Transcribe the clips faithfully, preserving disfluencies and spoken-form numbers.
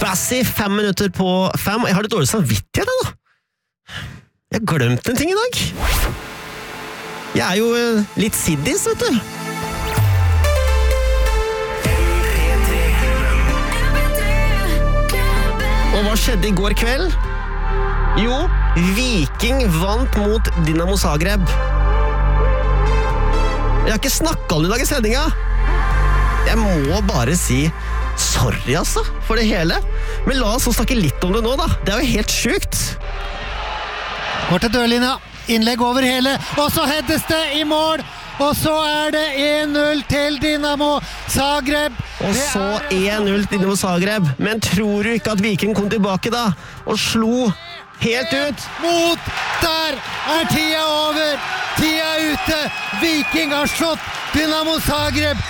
Lassie, fem minutter på fem. Jeg har litt dårlig samvittighet da. Jeg har glemt en ting i dag. Jeg er jo litt siddis, vet du. Og hva skjedde i går kveld? Jo, Viking vant mot Dinamo Zagreb. Jeg har ikke snakket om det i dag i sendinga. Jeg må bare si sorry, altså, for det hele. Men la oss snakke litt om det nå, da. Det er jo helt sykt. Går til dørlinja, innlegg over hele, og så heades det i mål, og så er det en null til Dinamo Zagreb. Og så en null til Dinamo Zagreb. Men tror du ikke at Viking kom tilbake da, og slo helt ut? Mot, der er tida over, tida ute, Viking har slått Dinamo Zagreb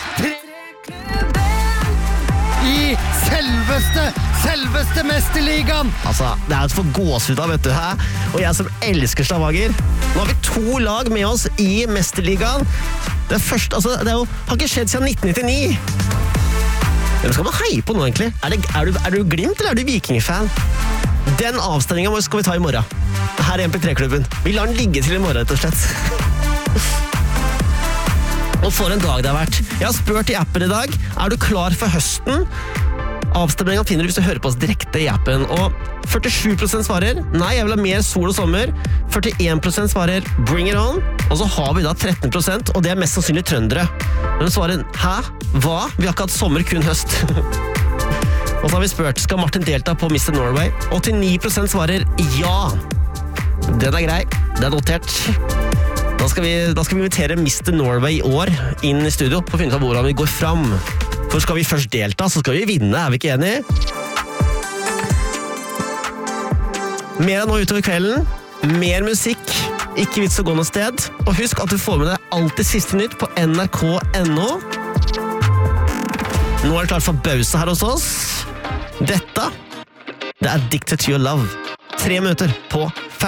i selveste, selveste mesterligaen. Altså, det er et for gåsehud da, vet du, hæ? Og jeg som elsker Stavanger. Nå har vi to lag med oss i mesterligaen. Det er først, altså, det er jo, har ikke skjedd siden nitten nittini. Hvem skal man heie på nå, egentlig? Er, det, er, du, er du Glimt, eller er du Viking-fan? Den avstemningen skal vi ta i morgen. Her er M P tre-klubben. Vi lar den ligge til i morgen, rett og slett. Og for en dag det har vært. Jeg har spurt i appen i dag, er du klar for høsten? Avstemningen finner du hvis du hører på oss direkte i appen. Og førtisju prosent svarer, nei, jeg vil ha mer sol og sommer. førtien prosent svarer, bring it on. Og så har vi da tretten prosent, og det er mest sannsynlig trøndere. Men de svarer, hæ? Hva? Vi har ikke hatt sommer, kun høst. Og så har vi spurt, skal Martin delta på mister Norway? åttioni prosent svarer, ja. Den er grei, det er notert. Da skal, vi, da skal vi invitere mister Norway i år inn i studio for å finne ut av hvordan vi går fram. For skal vi først delta, så skal vi vinne, er vi ikke enige? Mer nå utover kvelden, mer musikk, ikke vits å gå noe sted. Og husk at du får med deg alltid siste nytt på N R K punktum N O. Nå er det klart for bausa her hos oss. Dette, det er Addicted to Your Love. Tre minutter på